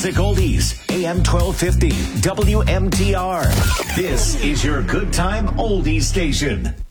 classic oldies. AM 1250 WMTR. This is your good time oldies station.